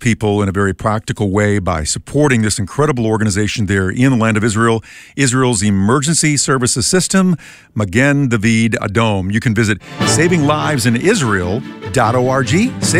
people in a very practical way by supporting this incredible organization there in the land of Israel, Israel's emergency services system, Magen David Adom. You can visit savinglivesinisrael.org,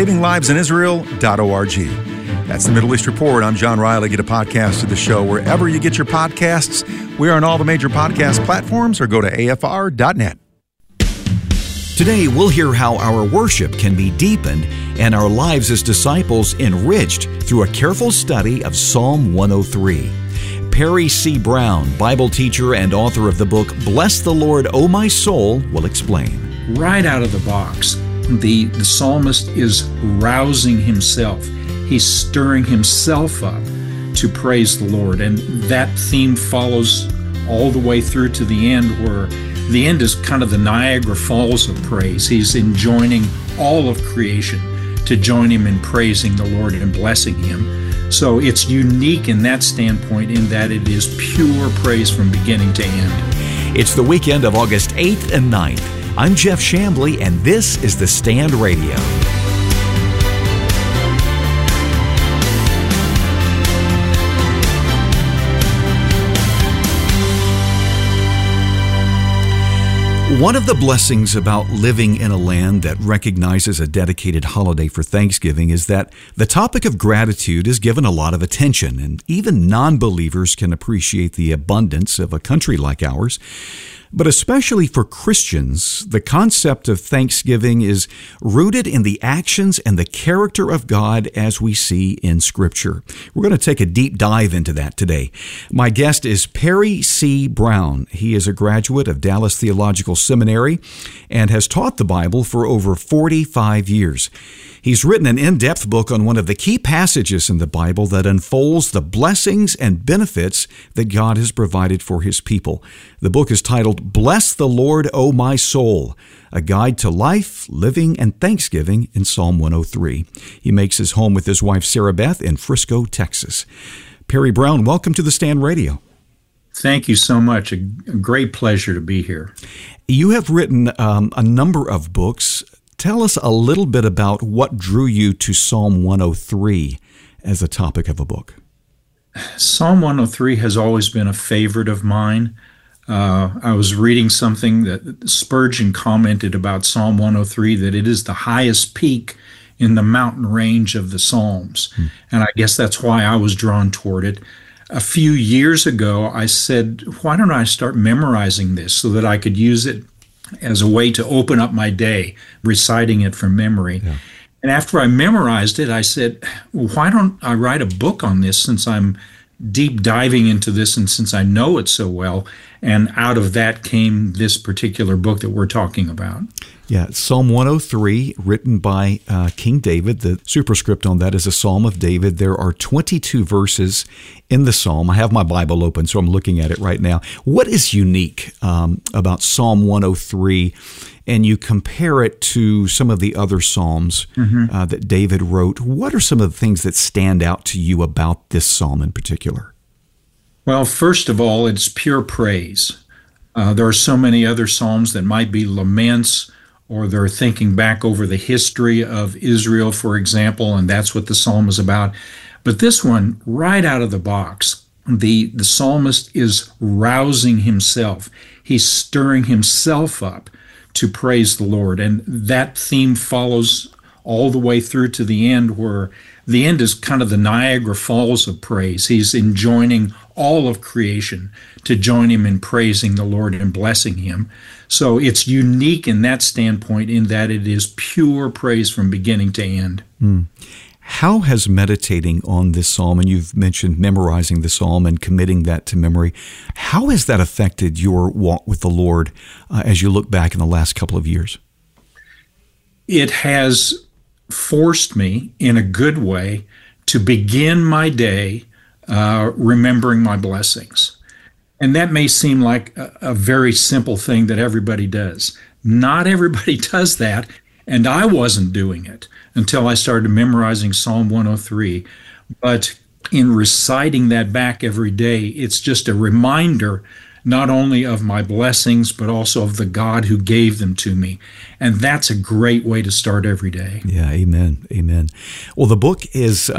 savinglivesinisrael.org. That's the Middle East Report. I'm John Riley. Get a podcast of the show wherever you get your podcasts. We are on all the major podcast platforms, or go to afr.net. Today, we'll hear how our worship can be deepened and our lives as disciples enriched through a careful study of Psalm 103. Perry C. Brown, Bible teacher and author of the book Bless the Lord, O My Soul, will explain. Right out of the box, the psalmist is rousing himself. He's stirring himself up to praise the Lord. And that theme follows all the way through to the end, where the end is kind of the Niagara Falls of praise. He's enjoining all of creation to join him in praising the Lord and blessing him. So it's unique in that standpoint, in that it is pure praise from beginning to end. It's the weekend of August 8th and 9th. I'm Jeff Chambly, and this is The Stand Radio. One of the blessings about living in a land that recognizes a dedicated holiday for Thanksgiving is that the topic of gratitude is given a lot of attention, and even non-believers can appreciate the abundance of a country like ours. But especially for Christians, the concept of Thanksgiving is rooted in the actions and the character of God as we see in Scripture. We're going to take a deep dive into that today. My guest is Perry C. Brown. He is a graduate of Dallas Theological Seminary and has taught the Bible for over 45 years. He's written an in-depth book on one of the key passages in the Bible that unfolds the blessings and benefits that God has provided for His people. The book is titled Bless the Lord, O My Soul, a guide to life, living, and thanksgiving in Psalm 103. He makes his home with his wife, Sarah Beth, in Frisco, Texas. Perry Brown, welcome to The Stand Radio. Thank you so much. A great pleasure to be here. You have written a number of books. Tell us a little bit about what drew you to Psalm 103 as a topic of a book. Psalm 103 has always been a favorite of mine. I was reading something that Spurgeon commented about Psalm 103, that it is the highest peak in the mountain range of the Psalms. And I guess that's why I was drawn toward it. A few years ago, I said, why don't I start memorizing this so that I could use it as a way to open up my day, reciting it from memory. Yeah. And after I memorized it, I said, well, why don't I write a book on this, since I'm deep diving into this and since I know it so well? And out of that came this particular book that we're talking about. Yeah, Psalm 103, written by King David. The superscript on that is a Psalm of David. There are 22 verses in the Psalm. I have my Bible open, so I'm looking at it right now. What is unique about Psalm 103, and you compare it to some of the other Psalms that David wrote? What are some of the things that stand out to you about this Psalm in particular? Well, first of all, it's pure praise. There are so many other Psalms that might be laments, or they're thinking back over the history of Israel, for example, and that's what the Psalm is about. But this one, right out of the box, the psalmist is rousing himself. He's stirring himself up to praise the Lord. And that theme follows all the way through to the end, where the end is kind of the Niagara Falls of praise. He's enjoining all of creation to join him in praising the Lord and blessing him. So it's unique in that standpoint, in that it is pure praise from beginning to end. How has meditating on this psalm, and you've mentioned memorizing the psalm and committing that to memory, how has that affected your walk with the Lord as you look back in the last couple of years? It has forced me, in a good way, to begin my day remembering my blessings. And that may seem like a very simple thing that everybody does. Not everybody does that, and I wasn't doing it until I started memorizing Psalm 103. But in reciting that back every day, it's just a reminder not only of my blessings, but also of the God who gave them to me. And that's a great way to start every day. Yeah, amen, amen. Well, the book is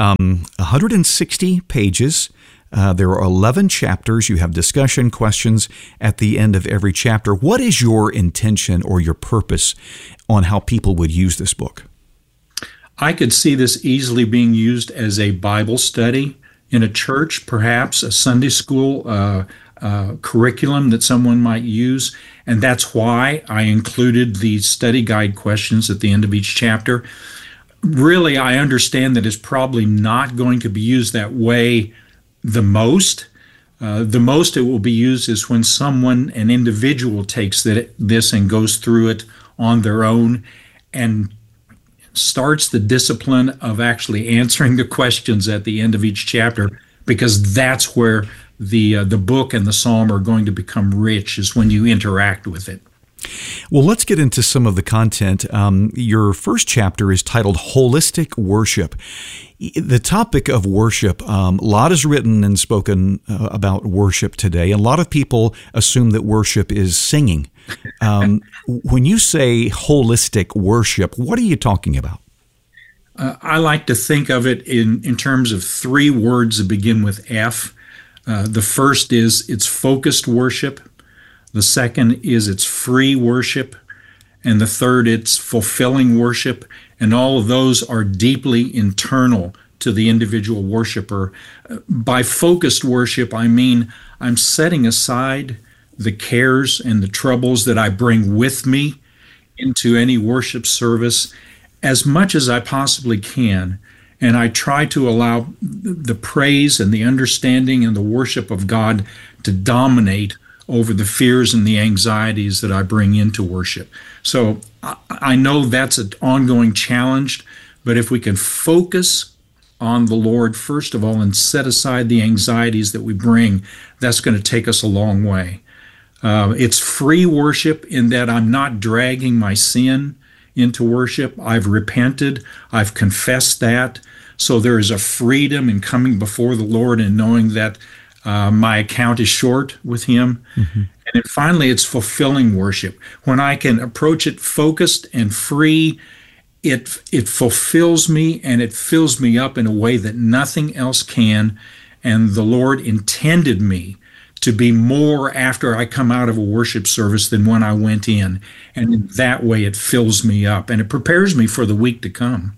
160 pages. There are 11 chapters. You have discussion questions at the end of every chapter. What is your intention or your purpose on how people would use this book? I could see this easily being used as a Bible study in a church, perhaps a Sunday school curriculum that someone might use. And that's why I included the study guide questions at the end of each chapter. Really, I understand that it's probably not going to be used that way the most. The most it will be used is when an individual takes this and goes through it on their own and starts the discipline of actually answering the questions at the end of each chapter, because that's where the book and the psalm are going to become rich, is when you interact with it. Well, let's get into some of the content. Your first chapter is titled Holistic Worship. The topic of worship, a lot is written and spoken about worship today. A lot of people assume that worship is singing. When you say holistic worship, what are you talking about? I like to think of it in terms of three words that begin with F. The first is it's focused worship. The second is it's free worship. And the third, it's fulfilling worship. And all of those are deeply internal to the individual worshiper. By focused worship, I mean I'm setting aside the cares and the troubles that I bring with me into any worship service as much as I possibly can. And I try to allow the praise and the understanding and the worship of God to dominate over the fears and the anxieties that I bring into worship. So I know that's an ongoing challenge, but if we can focus on the Lord first of all and set aside the anxieties that we bring, that's going to take us a long way. It's free worship in that I'm not dragging my sin into worship. I've repented. I've confessed that. So there is a freedom in coming before the Lord and knowing that my account is short with Him. Mm-hmm. And then finally, it's fulfilling worship. When I can approach it focused and free, it fulfills me and it fills me up in a way that nothing else can. And the Lord intended me to be more after I come out of a worship service than when I went in. And in that way, it fills me up and it prepares me for the week to come.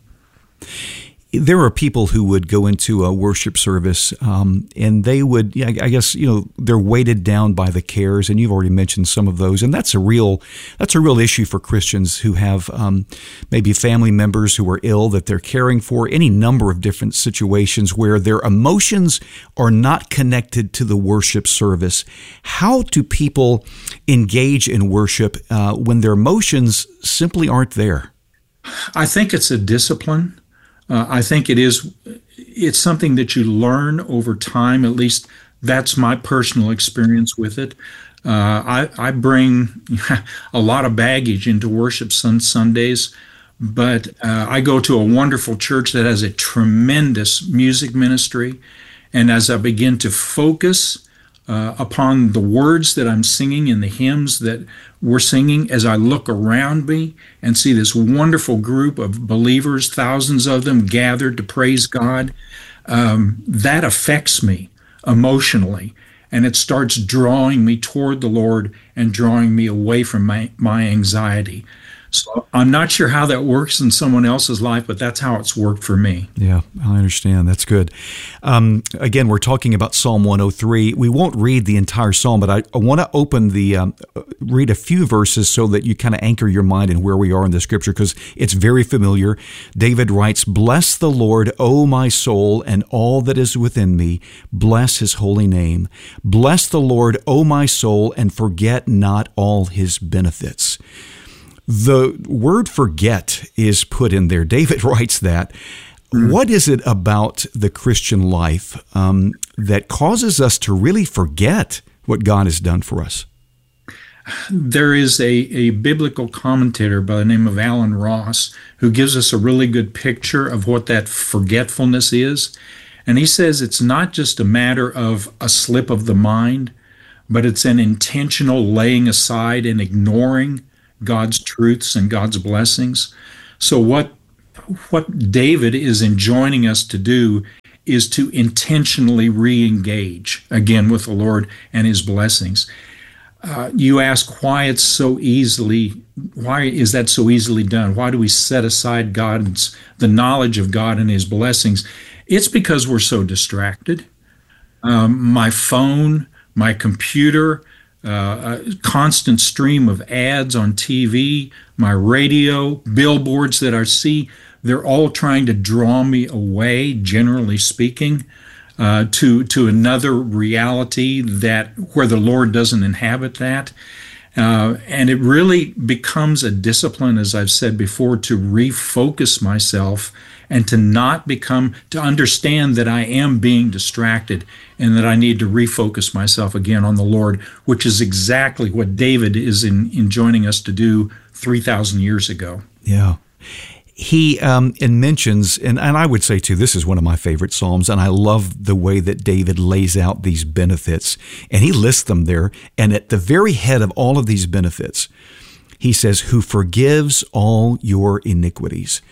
There are people who would go into a worship service and they would, I guess, they're weighted down by the cares, and you've already mentioned some of those, and that's a real issue for Christians who have maybe family members who are ill that they're caring for, any number of different situations where their emotions are not connected to the worship service. How do people engage in worship when their emotions simply aren't there? I think it's a discipline. I think it's something that you learn over time. At least that's my personal experience with it. I bring a lot of baggage into worship Sundays, but I go to a wonderful church that has a tremendous music ministry. And as I begin to focus upon the words that I'm singing and the hymns that we're singing, as I look around me and see this wonderful group of believers, thousands of them gathered to praise God, that affects me emotionally. And it starts drawing me toward the Lord and drawing me away from my anxiety. So I'm not sure how that works in someone else's life, but that's how it's worked for me. Yeah, I understand. That's good. Again, we're talking about Psalm 103. We won't read the entire psalm, but I want to read a few verses so that you kind of anchor your mind in where we are in the scripture, because it's very familiar. David writes, "Bless the Lord, O my soul, and all that is within me. Bless His holy name. Bless the Lord, O my soul, and forget not all His benefits." The word forget is put in there. David writes that. What is it about the Christian life that causes us to really forget what God has done for us? There is a biblical commentator by the name of Alan Ross who gives us a really good picture of what that forgetfulness is. And he says it's not just a matter of a slip of the mind, but it's an intentional laying aside and ignoring God's truths and God's blessings. So what David is enjoining us to do is to intentionally re-engage again with the Lord and his blessings. You ask why is that so easily done? Why do we set aside the knowledge of God and his blessings? It's because we're so distracted. My phone, my computer, a constant stream of ads on TV, my radio, billboards that I see, they're all trying to draw me away, generally speaking, to another reality where the Lord doesn't inhabit that. And it really becomes a discipline, as I've said before, to refocus myself and to understand that I am being distracted and that I need to refocus myself again on the Lord, which is exactly what David is enjoining us to do 3,000 years ago. Yeah. He mentions, and I would say too, this is one of my favorite Psalms, and I love the way that David lays out these benefits, and he lists them there, and at the very head of all of these benefits, he says, who forgives all your iniquities.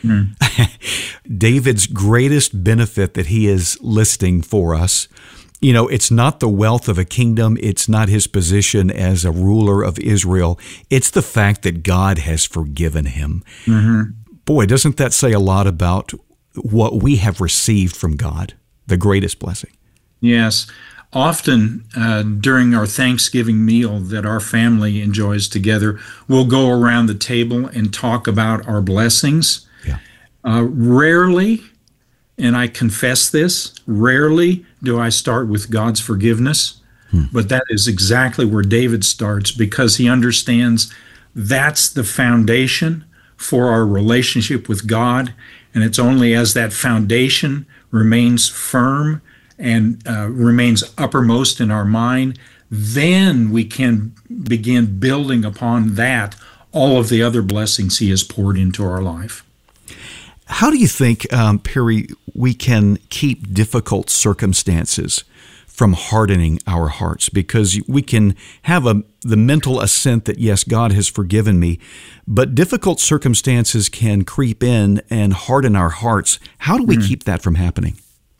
David's greatest benefit that he is listing for us, it's not the wealth of a kingdom. It's not his position as a ruler of Israel. It's the fact that God has forgiven him. Mm-hmm. Boy, doesn't that say a lot about what we have received from God, the greatest blessing? Yes. Often during our Thanksgiving meal that our family enjoys together, we'll go around the table and talk about our blessings. Yeah. Rarely, and I confess this, rarely do I start with God's forgiveness, but that is exactly where David starts, because he understands that's the foundation for our relationship with God, and it's only as that foundation remains firm and remains uppermost in our mind, then we can begin building upon that all of the other blessings he has poured into our life. How do you think, Perry, we can keep difficult circumstances from hardening our hearts? Because we can have the mental assent that, yes, God has forgiven me, but difficult circumstances can creep in and harden our hearts. How do we keep that from happening?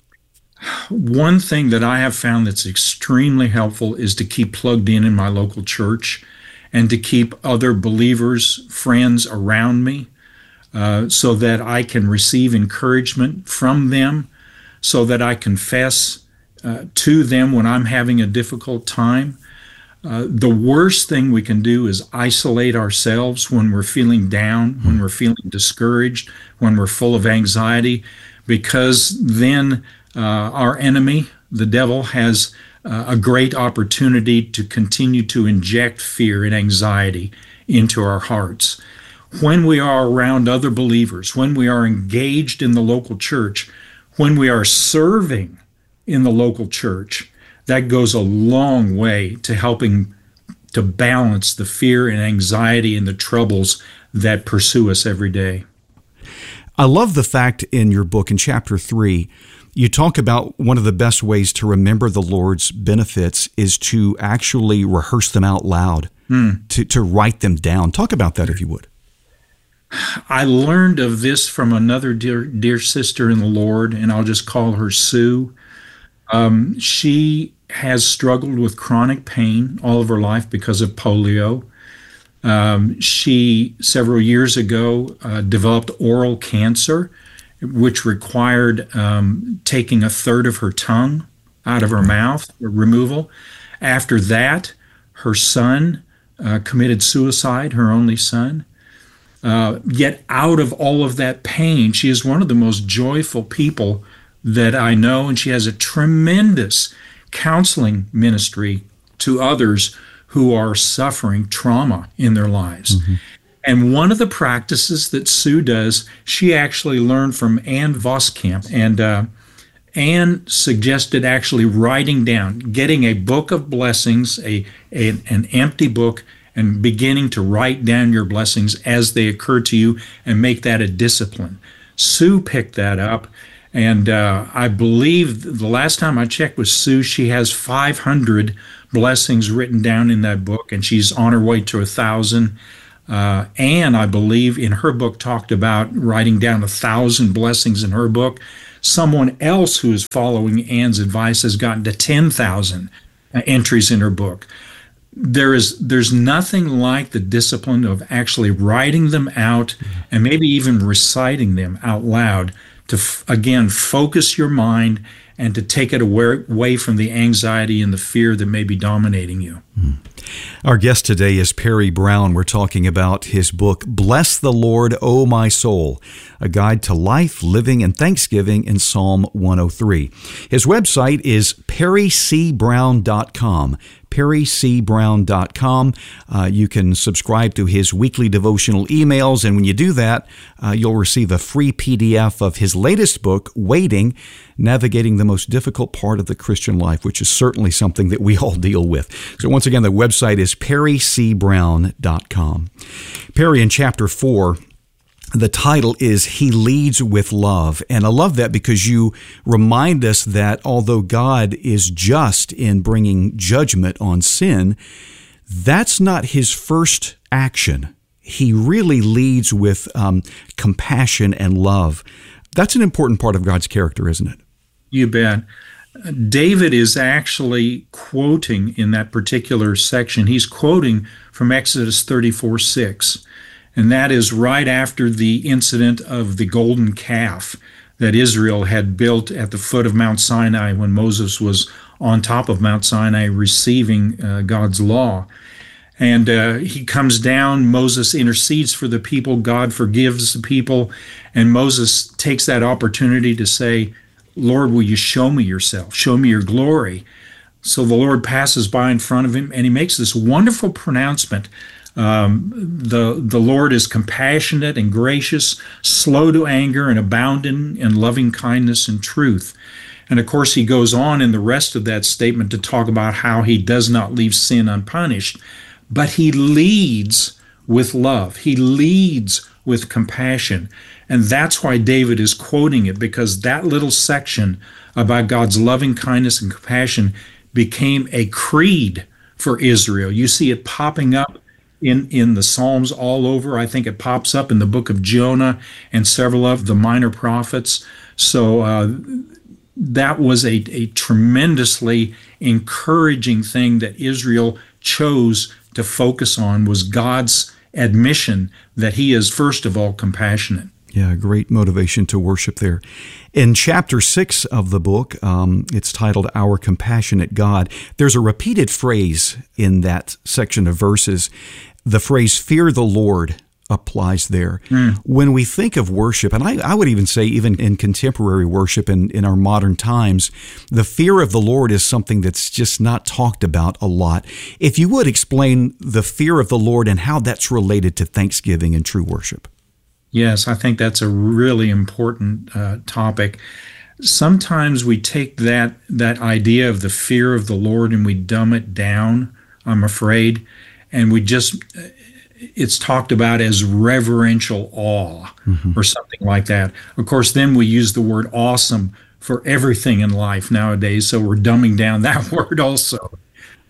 One thing that I have found that's extremely helpful is to keep plugged in my local church and to keep other believers, friends around me, so that I can receive encouragement from them, so that I confess to them when I'm having a difficult time. The worst thing we can do is isolate ourselves when we're feeling down, when we're feeling discouraged, when we're full of anxiety, because then our enemy, the devil, has a great opportunity to continue to inject fear and anxiety into our hearts. When we are around other believers, when we are engaged in the local church, when we are serving in the local church, that goes a long way to helping to balance the fear and anxiety and the troubles that pursue us every day. I love the fact in your book, in chapter 3, you talk about one of the best ways to remember the Lord's benefits is to actually rehearse them out loud, to write them down. Talk about that, if you would. I learned of this from another dear sister in the Lord, and I'll just call her Sue. She has struggled with chronic pain all of her life because of polio. She, several years ago, developed oral cancer, which required taking a third of her tongue out of her mouth, removal. After that, her son committed suicide, her only son. Yet out of all of that pain, she is one of the most joyful people that I know, and she has a tremendous counseling ministry to others who are suffering trauma in their lives. Mm-hmm. And one of the practices that Sue does, she actually learned from Ann Voskamp, and Ann suggested actually writing down, getting a book of blessings, an empty book, and beginning to write down your blessings as they occur to you and make that a discipline. Sue picked that up, and I believe the last time I checked with Sue, she has 500 blessings written down in that book, and she's on her way to 1,000. Anne, I believe, in her book talked about writing down 1,000 blessings in her book. Someone else who is following Anne's advice has gotten to 10,000 entries in her book. There's nothing like the discipline of actually writing them out and maybe even reciting them out loud to, again, focus your mind and to take it away from the anxiety and the fear that may be dominating you. Our guest today is Perry Brown. We're talking about his book, Bless the Lord, O My Soul, a guide to life, living, and thanksgiving in Psalm 103. His website is perrycbrown.com. perrycbrown.com. You can subscribe to his weekly devotional emails, and when you do that, you'll receive a free PDF of his latest book, Waiting, Navigating the Most Difficult Part of the Christian Life, which is certainly something that we all deal with. So once again, the website is perrycbrown.com. Perry, in chapter 4, the title is He Leads with Love. And I love that because you remind us that although God is just in bringing judgment on sin, that's not his first action. He really leads with compassion and love. That's an important part of God's character, isn't it? You bet. David is actually quoting in that particular section. He's quoting from Exodus 34:6. And that is right after the incident of the golden calf that Israel had built at the foot of Mount Sinai when Moses was on top of Mount Sinai receiving God's law. And he comes down, Moses intercedes for the people, God forgives the people, and Moses takes that opportunity to say, Lord, will you show me yourself? Show me your glory. So the Lord passes by in front of him, and he makes this wonderful pronouncement. The Lord is compassionate and gracious, slow to anger, and abounding in loving kindness and truth. And of course, he goes on in the rest of that statement to talk about how he does not leave sin unpunished, but he leads with love. He leads with compassion. And that's why David is quoting it, because that little section about God's loving kindness and compassion became a creed for Israel. You see it popping up in the Psalms all over. I think it pops up in the book of Jonah and several of the minor prophets. So that was a tremendously encouraging thing that Israel chose to focus on, was God's admission that he is, first of all, compassionate. Yeah, great motivation to worship there. In chapter 6 of the book, it's titled Our Compassionate God, there's a repeated phrase in that section of verses. The phrase, fear the Lord, applies there. When we think of worship, and I would even say even in contemporary worship in our modern times, the fear of the Lord is something that's just not talked about a lot. If you would explain the fear of the Lord and how that's related to thanksgiving and true worship. Yes, I think that's a really important topic. Sometimes we take that idea of the fear of the Lord and we dumb it down, I'm afraid, and it's talked about as reverential awe or something like that. Of course, then we use the word awesome for everything in life nowadays, so we're dumbing down that word also.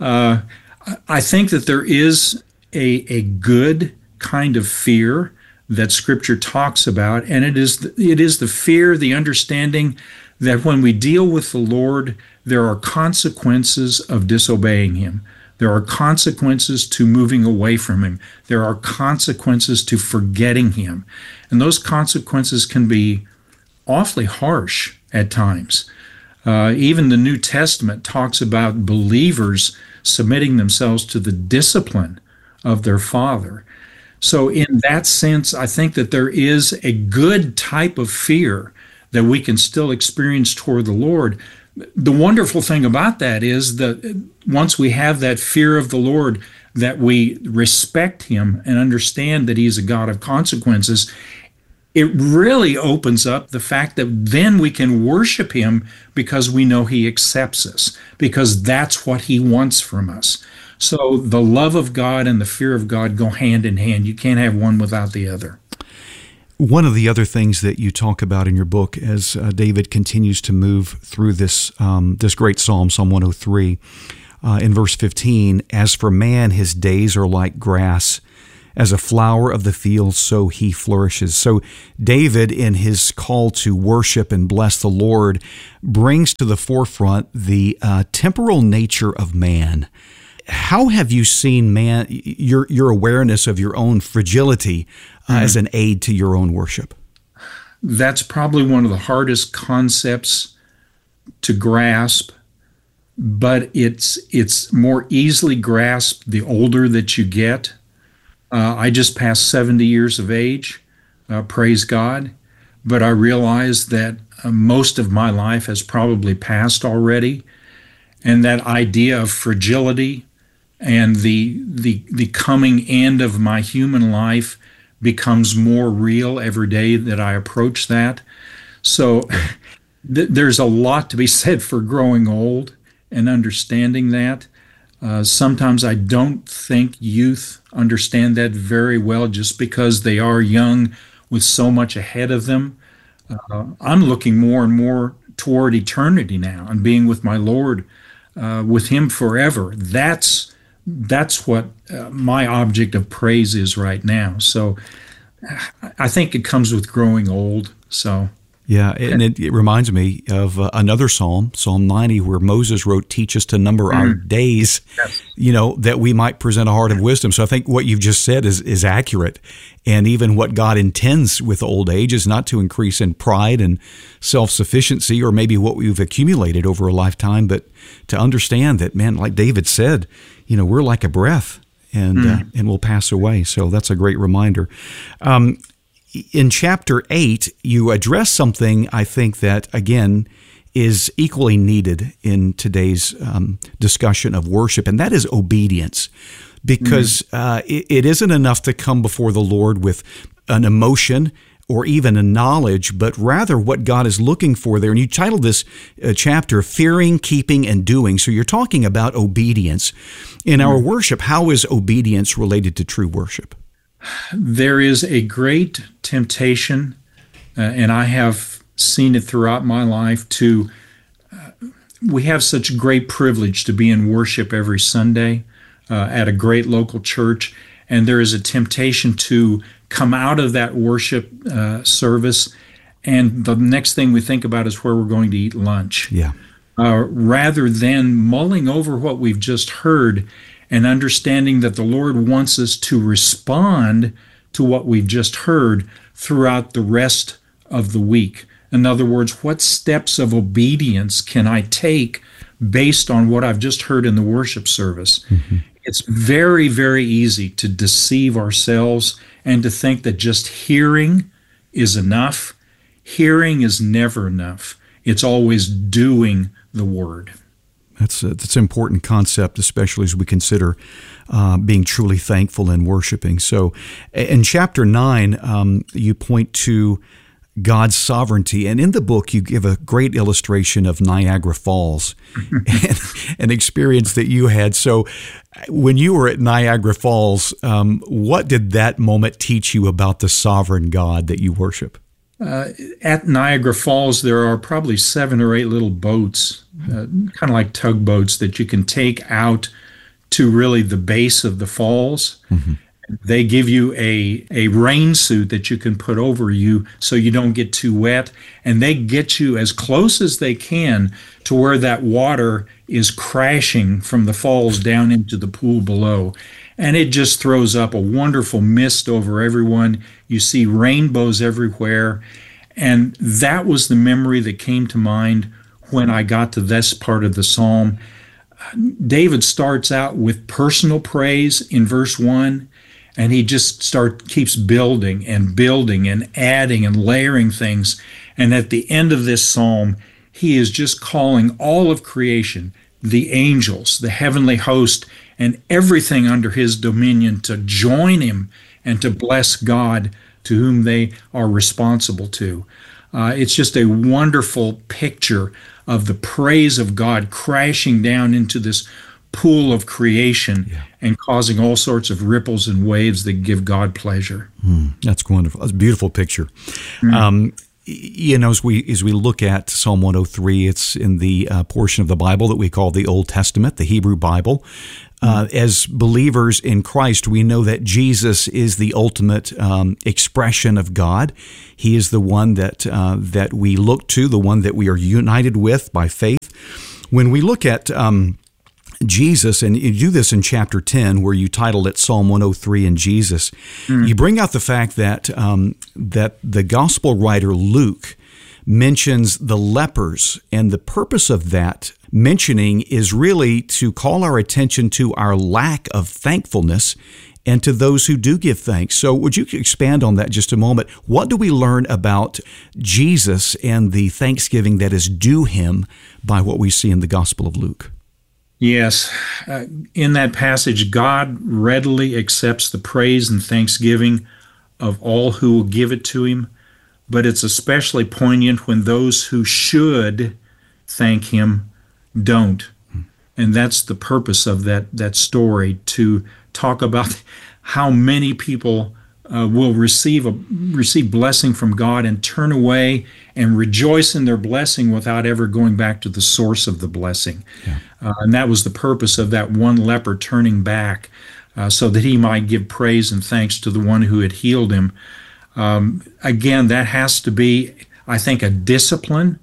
I think that there is a good kind of fear that Scripture talks about, and it is the fear, the understanding that when we deal with the Lord, there are consequences of disobeying him. There are consequences to moving away from him. There are consequences to forgetting him. And those consequences can be awfully harsh at times. Even the New Testament talks about believers submitting themselves to the discipline of their Father. So in that sense, I think that there is a good type of fear that we can still experience toward the Lord. The wonderful thing about that is that once we have that fear of the Lord, that we respect him and understand that he's a God of consequences, it really opens up the fact that then we can worship him because we know he accepts us, because that's what he wants from us. So the love of God and the fear of God go hand in hand. You can't have one without the other. One of the other things that you talk about in your book as David continues to move through this great psalm, Psalm 103, in verse 15, "As for man, his days are like grass. As a flower of the field, so he flourishes." So David, in his call to worship and bless the Lord, brings to the forefront the temporal nature of man. How have you seen man, your awareness of your own fragility as an aid to your own worship? That's probably one of the hardest concepts to grasp, but it's more easily grasped the older that you get. I just passed 70 years of age, praise God, but I realize that most of my life has probably passed already, and that idea of fragility and the coming end of my human life becomes more real every day that I approach that. So there's a lot to be said for growing old and understanding that. Sometimes I don't think youth understand that very well just because they are young with so much ahead of them. I'm looking more and more toward eternity now and being with my Lord, with Him forever. That's what my object of praise is right now. So I think it comes with growing old. So. Yeah, and it reminds me of another psalm, Psalm 90, where Moses wrote, "Teach us to number our days, that we might present a heart of wisdom." So I think what you've just said is accurate. And even what God intends with old age is not to increase in pride and self-sufficiency or maybe what we've accumulated over a lifetime, but to understand that, man, like David said, we're like a breath and we'll pass away. So that's a great reminder. In chapter 8, you address something I think that, again, is equally needed in today's discussion of worship, and that is obedience. Because it isn't enough to come before the Lord with an emotion or even a knowledge, but rather what God is looking for there. And you titled this chapter, "Fearing, Keeping, and Doing." So you're talking about obedience. In our worship, how is obedience related to true worship? There is a great temptation, and I have seen it throughout my life, we have such great privilege to be in worship every Sunday at a great local church, and there is a temptation to come out of that worship service, and the next thing we think about is where we're going to eat lunch. Yeah. Rather than mulling over what we've just heard and understanding that the Lord wants us to respond to what we've just heard throughout the rest of the week. In other words, what steps of obedience can I take based on what I've just heard in the worship service? Mm-hmm. It's very, very easy to deceive ourselves and to think that just hearing is enough. Hearing is never enough. It's always doing the Word. That's an important concept, especially as we consider being truly thankful and worshiping. So in chapter 9, you point to God's sovereignty. And in the book, you give a great illustration of Niagara Falls, an experience that you had. So when you were at Niagara Falls, what did that moment teach you about the sovereign God that you worship? At Niagara Falls, there are probably 7 or 8 little boats, kind of like tugboats, that you can take out to really the base of the falls. Mm-hmm. They give you a rain suit that you can put over you so you don't get too wet, and they get you as close as they can to where that water is crashing from the falls down into the pool below. And it just throws up a wonderful mist over everyone. You see rainbows everywhere. And that was the memory that came to mind when I got to this part of the psalm. David starts out with personal praise in verse 1, and he just keeps building and adding and layering things. And at the end of this psalm, he is just calling all of creation, the angels, the heavenly host, and everything under his dominion to join him and to bless God to whom they are responsible to. It's just a wonderful picture of the praise of God crashing down into this pool of creation and causing all sorts of ripples and waves that give God pleasure. That's wonderful. That's a beautiful picture. as we look at Psalm 103, it's in the portion of the Bible that we call the Old Testament, the Hebrew Bible. As believers in Christ, we know that Jesus is the ultimate expression of God. He is the one that we look to, the one that we are united with by faith. When we look at Jesus, and you do this in chapter 10, where you titled it Psalm 103 and Jesus, you bring out the fact that the gospel writer Luke mentions the lepers, and the purpose of that mentioning is really to call our attention to our lack of thankfulness and to those who do give thanks. So would you expand on that just a moment? What do we learn about Jesus and the thanksgiving that is due him by what we see in the Gospel of Luke? Yes. In that passage, God readily accepts the praise and thanksgiving of all who will give it to him, but it's especially poignant when those who should thank him don't. And that's the purpose of that story, to talk about how many people will receive blessing from God and turn away and rejoice in their blessing without ever going back to the source of the blessing. Yeah. And that was the purpose of that one leper turning back, so that he might give praise and thanks to the one who had healed him. Again, that has to be, I think, a discipline,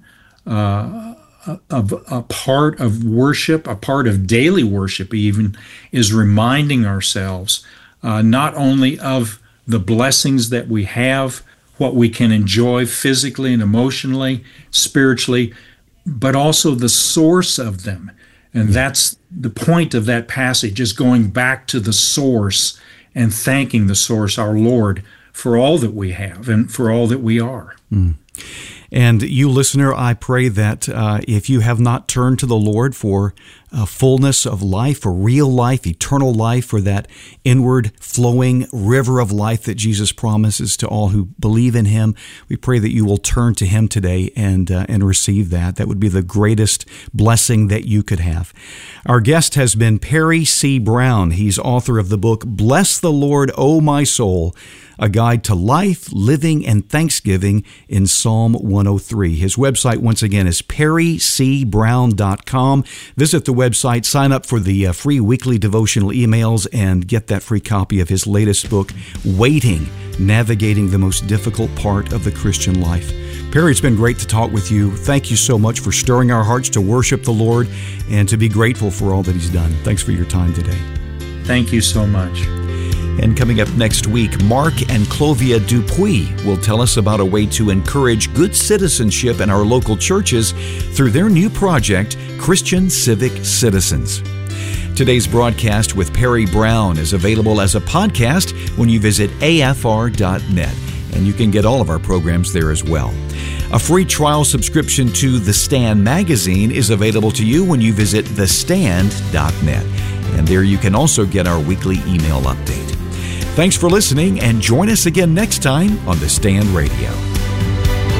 of a part of worship, a part of daily worship even, is reminding ourselves not only of the blessings that we have, what we can enjoy physically and emotionally, spiritually, but also the source of them. And that's the point of that passage, is going back to the source and thanking the source, our Lord, for all that we have and for all that we are. And you, listener, I pray that if you have not turned to the Lord for fullness of life, for real life, eternal life, for that inward flowing river of life that Jesus promises to all who believe in him, we pray that you will turn to him today and receive that. That would be the greatest blessing that you could have. Our guest has been Perry C. Brown. He's author of the book, Bless the Lord, O My Soul, a guide to life, living, and thanksgiving in Psalm 103. His website, once again, is perrycbrown.com. Visit the website, sign up for the free weekly devotional emails, and get that free copy of his latest book, Waiting, Navigating the Most Difficult Part of the Christian Life. Perry, it's been great to talk with you. Thank you so much for stirring our hearts to worship the Lord and to be grateful for all that he's done. Thanks for your time today. Thank you so much. And coming up next week, Mark and Clovia Dupuis will tell us about a way to encourage good citizenship in our local churches through their new project, Christian Civic Citizens. Today's broadcast with Perry Brown is available as a podcast when you visit afr.net, and you can get all of our programs there as well. A free trial subscription to The Stand magazine is available to you when you visit thestand.net, and there you can also get our weekly email update. Thanks for listening, and join us again next time on The Stand Radio.